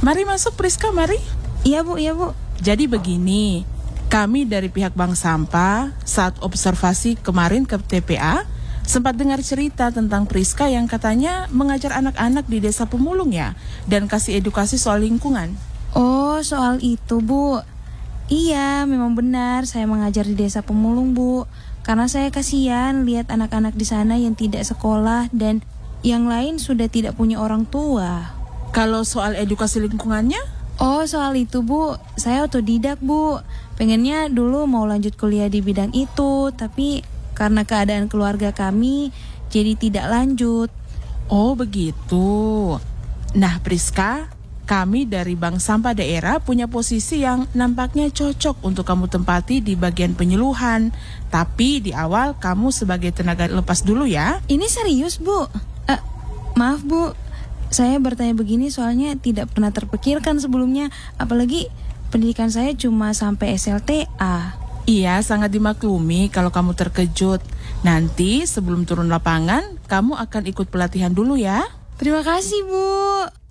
Mari masuk Priska, mari. Iya Bu. Jadi begini, kami dari pihak Bank Sampah saat observasi kemarin ke TPA sempat dengar cerita tentang Priska yang katanya mengajar anak-anak di Desa Pemulung ya, dan kasih edukasi soal lingkungan. Oh, soal itu Bu. Iya, memang benar saya mengajar di Desa Pemulung Bu. Karena saya kasihan lihat anak-anak di sana yang tidak sekolah dan yang lain sudah tidak punya orang tua. Kalau soal edukasi lingkungannya? Oh, soal itu Bu, saya otodidak Bu. Pengennya dulu mau lanjut kuliah di bidang itu, tapi karena keadaan keluarga kami jadi tidak lanjut. Oh begitu. Nah Priska, kami dari Bank Sampah Daerah punya posisi yang nampaknya cocok untuk kamu tempati di bagian penyuluhan. Tapi di awal kamu sebagai tenaga lepas dulu ya. Ini serius Bu? Maaf Bu, saya bertanya begini soalnya tidak pernah terpikirkan sebelumnya. Apalagi pendidikan saya cuma sampai SLTA. Iya, sangat dimaklumi kalau kamu terkejut. Nanti sebelum turun lapangan, kamu akan ikut pelatihan dulu ya. Terima kasih Bu.